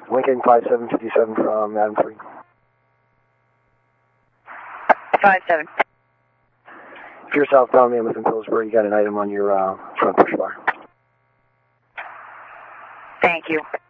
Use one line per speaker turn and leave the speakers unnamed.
Lincoln 5757 from Adam 3.
57.
If you're southbound Mammoth and Pillsbury, you got an item on your front push bar.
Thank you.